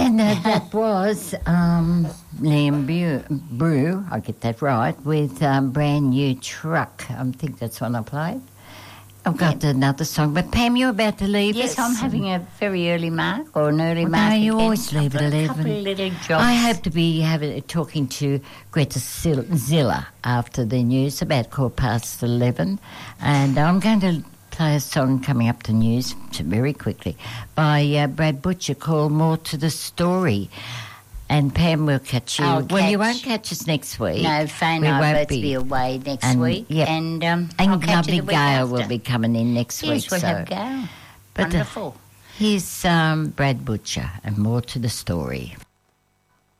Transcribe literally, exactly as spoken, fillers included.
And uh, that was um, Liam Brew, Brew, I get that right, with um, Brand New Truck. I think that's one I played. I've got yeah. another song. But, Pam, you're about to leave yes, us. Yes, I'm having a very early mark or an early well, mark. No, you again. always leave at eleven. A couple of little jobs. I hope to be having, talking to Greta Zilla after the news about quarter past eleven. And I'm going to play a song coming up to news very quickly by uh, Brad Butcher called More to the Story. And Pam will catch you. I'll well, catch. You won't catch us next week. No, Faye and I both be. be away next and, week. Yep. And, um, and I'll catch lovely you the week Gail after. will be coming in next yes, week. Yes, we'll so. have Gail. But, Wonderful. Uh, here's um, Brad Butcher and More to the Story.